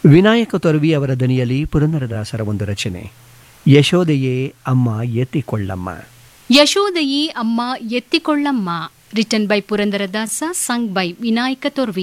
ವಿನಾಯಕ ತೊರವಿ ಅವರ ದನಿಯಲ್ಲಿ ಪುರಂದರದಾಸರ ಒಂದು ರಚನೆ ಯಶೋದೆಯೇ ಅಮ್ಮ ಎತ್ತಿಕೊಳ್ಳಮ್ಮ. ಯಶೋದೆಯೇ ಅಮ್ಮ ಎತ್ತಿಕೊಳ್ಳಮ್ಮ, written by Purandaradasa, sung by Vinayaka Toravi.